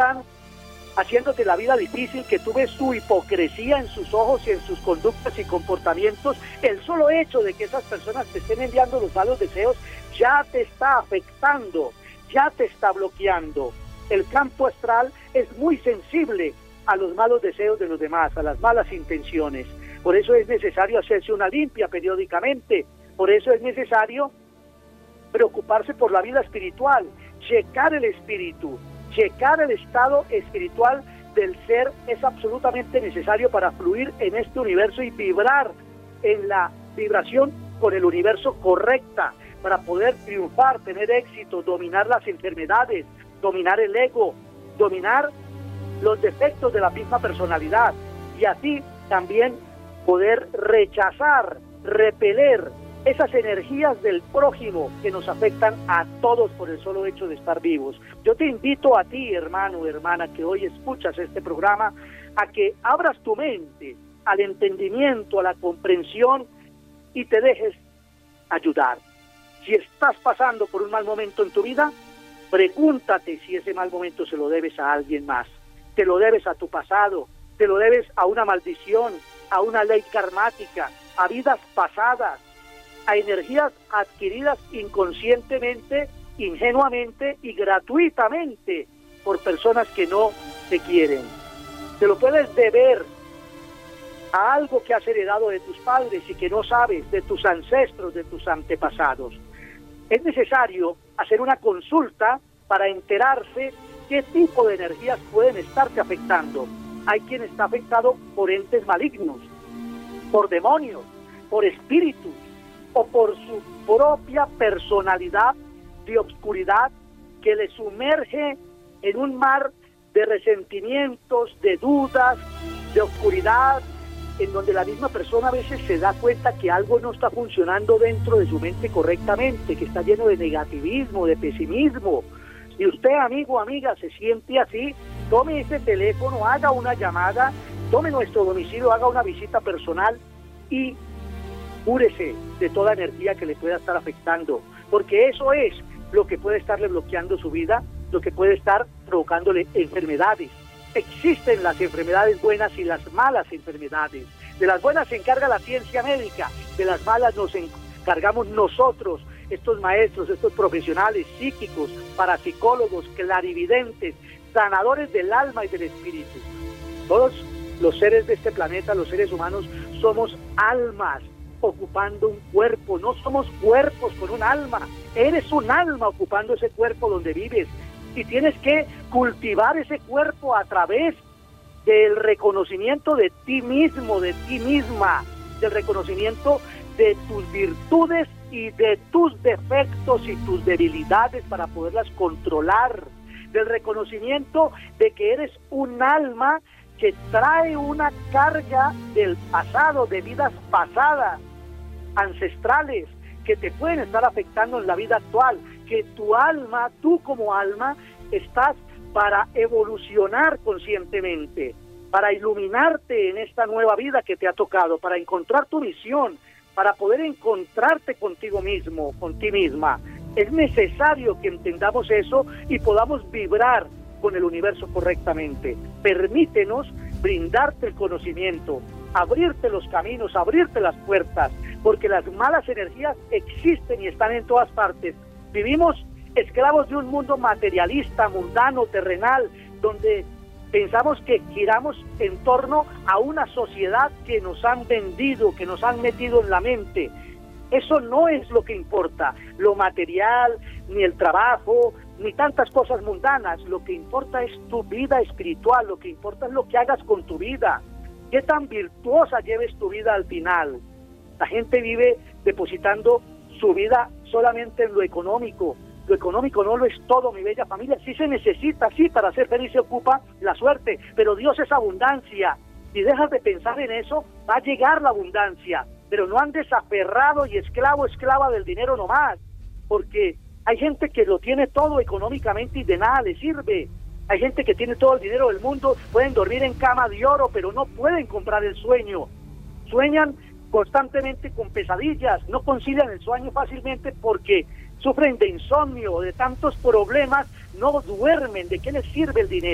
están haciéndote la vida difícil, que tú ves su hipocresía en sus ojos y en sus conductas y comportamientos, el solo hecho de que esas personas te estén enviando los malos deseos ya te está afectando, ya te está bloqueando. El campo astral es muy sensible a los malos deseos de los demás, a las malas intenciones. Por eso es necesario hacerse una limpia periódicamente, por eso es necesario preocuparse por la vida espiritual, checar el espíritu, checar el estado espiritual del ser es absolutamente necesario para fluir en este universo y vibrar en la vibración con el universo correcta, para poder triunfar, tener éxito, dominar las enfermedades, dominar el ego, dominar los defectos de la misma personalidad y así también poder rechazar, repeler esas energías del prójimo que nos afectan a todos por el solo hecho de estar vivos. Yo te invito a ti, hermano o hermana, que hoy escuchas este programa, a que abras tu mente al entendimiento, a la comprensión y te dejes ayudar. Si estás pasando por un mal momento en tu vida, pregúntate si ese mal momento se lo debes a alguien más. Te lo debes a tu pasado, te lo debes a una maldición, a una ley karmática, a vidas pasadas, a energías adquiridas inconscientemente, ingenuamente y gratuitamente por personas que no te quieren. Te lo puedes deber a algo que has heredado de tus padres y que no sabes, de tus ancestros, de tus antepasados. Es necesario hacer una consulta para enterarse qué tipo de energías pueden estarte afectando. Hay quien está afectado por entes malignos, por demonios, por espíritus, o por su propia personalidad de obscuridad que le sumerge en un mar de resentimientos, de dudas, de oscuridad, en donde la misma persona a veces se da cuenta que algo no está funcionando dentro de su mente correctamente, que está lleno de negativismo, de pesimismo. Si usted, amigo o amiga, se siente así, tome ese teléfono, haga una llamada, tome nuestro domicilio, haga una visita personal y cúrese de toda energía que le pueda estar afectando, porque eso es lo que puede estarle bloqueando su vida, lo que puede estar provocándole enfermedades. Existen las enfermedades buenas y las malas enfermedades. De las buenas se encarga la ciencia médica, de las malas nos encargamos nosotros, estos maestros, estos profesionales psíquicos, parapsicólogos, clarividentes, sanadores del alma y del espíritu. Todos los seres de este planeta, los seres humanos, somos almas ocupando un cuerpo, no somos cuerpos con un alma. Eres un alma ocupando ese cuerpo donde vives y tienes que cultivar ese cuerpo a través del reconocimiento de ti mismo, de ti misma, del reconocimiento de tus virtudes y de tus defectos y tus debilidades para poderlas controlar, del reconocimiento de que eres un alma que trae una carga del pasado, de vidas pasadas, ancestrales, que te pueden estar afectando en la vida actual, que tu alma, tú como alma, estás para evolucionar conscientemente, para iluminarte en esta nueva vida que te ha tocado, para encontrar tu misión, para poder encontrarte contigo mismo, con ti misma. Es necesario que entendamos eso y podamos vibrar con el universo correctamente. Permítenos brindarte el conocimiento, abrirte los caminos, abrirte las puertas, porque las malas energías existen y están en todas partes. Vivimos esclavos de un mundo materialista, mundano, terrenal, donde pensamos que giramos en torno a una sociedad que nos han vendido, que nos han metido en la mente. Eso no es lo que importa, lo material, ni el trabajo, ni tantas cosas mundanas. Lo que importa es tu vida espiritual, lo que importa es lo que hagas con tu vida. ¿Qué tan virtuosa lleves tu vida al final? La gente vive depositando su vida solamente en lo económico. Lo económico no lo es todo, mi bella familia. Sí se necesita, sí, para ser feliz se ocupa la suerte, pero Dios es abundancia. Si dejas de pensar en eso, va a llegar la abundancia. Pero no andes aferrado y esclava del dinero nomás, porque hay gente que lo tiene todo económicamente y de nada le sirve. Hay gente que tiene todo el dinero del mundo, pueden dormir en cama de oro, pero no pueden comprar el sueño. Sueñan constantemente con pesadillas, no concilian el sueño fácilmente porque sufren de insomnio, de tantos problemas, no duermen. ¿De qué les sirve el dinero?